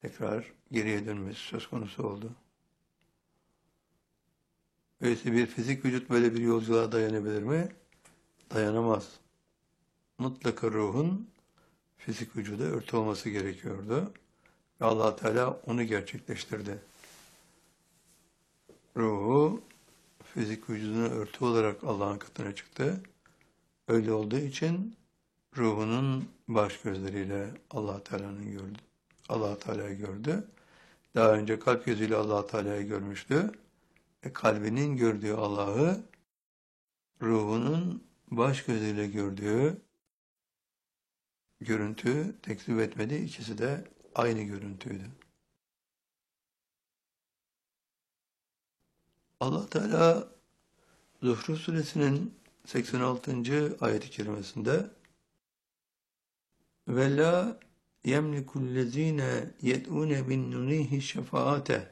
tekrar geriye dönmesi söz konusu oldu. Öyleyse bir fizik vücut böyle bir yolculuğa dayanabilir mi? Dayanamaz. Mutlaka ruhun fizik vücuda örtü olması gerekiyordu. Ve Allah Teala onu gerçekleştirdi. Ruhu fizik vücuduna örtü olarak Allah'ın katına çıktı. Öyle olduğu için ruhunun baş gözleriyle Allah Teala'yı gördü. Daha önce kalp gözüyle Allah Teala'yı görmüştü. Kalbinin gördüğü Allah'ı ruhunun baş gözüyle gördüğü görüntü tekzip etmedi. İkisi de aynı görüntüydü. Allah Teala Zuhruf suresinin 86. ayet-i kerimesinde ve la yemlikullezine yed'une min nunihi şefaate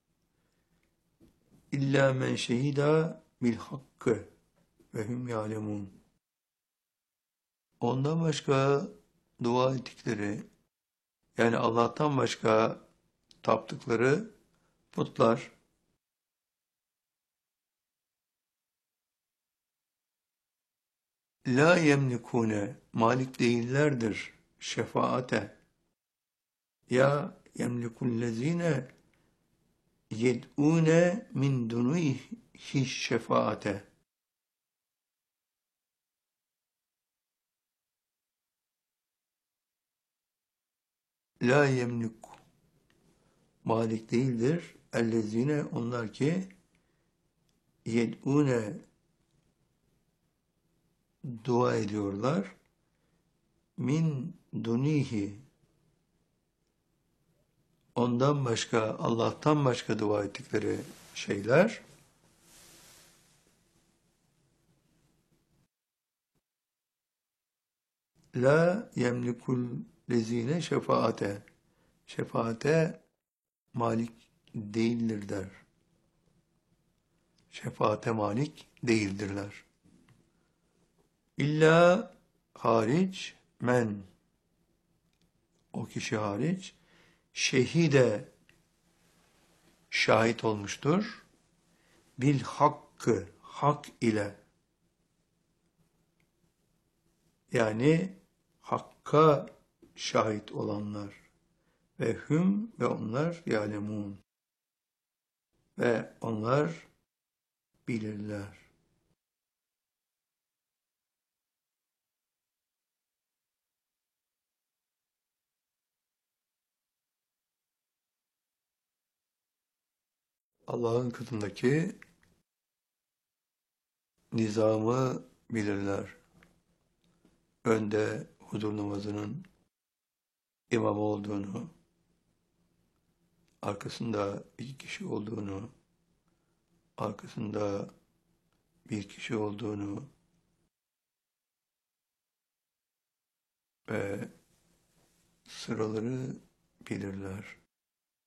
illa men şehida bil hakkı ve hum ya'lemun. Ondan başka dua ettikleri, yani Allah'tan başka taptıkları putlar la yemlikune malik değillerdir şefaate. Ya yemlikullezine yed'une min dunihi şefaate. La yemliku malik değildir. Ellezine onlar ki yed'une dua ediyorlar. Min dunihi ondan başka, Allah'tan başka dua ettikleri şeyler la yemlikul lezine şefaate. Şefaate malik değildir der. Şefaate malik değildirler. İlla hariç men o kişi hariç şehide şahit olmuştur. Bil hakkı hak ile yani hakka şahit olanlar ve hüm ve onlar ya'lemun ve onlar bilirler. Allah'ın katındaki nizamı bilirler. Önde huzur namazının imam olduğunu, arkasında iki kişi olduğunu, arkasında bir kişi olduğunu ve sıraları bilirler.